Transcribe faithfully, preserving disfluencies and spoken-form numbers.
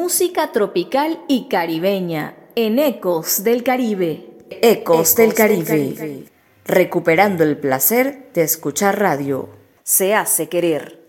Música tropical y caribeña en Ecos del Caribe. Ecos del Caribe. Recuperando el placer de escuchar radio. Se hace querer.